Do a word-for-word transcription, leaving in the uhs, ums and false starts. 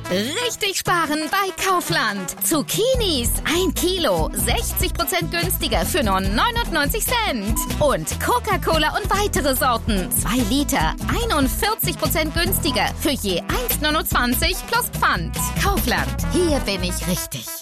Richtig sparen bei Kaufland. Zucchinis ein Kilo, sechzig Prozent günstiger für nur neunundneunzig Cent. Und Coca-Cola und weitere Sorten, zwei Liter, einundvierzig Prozent günstiger für je eins Komma neunundzwanzig plus Pfand. Kaufland, hier bin ich richtig.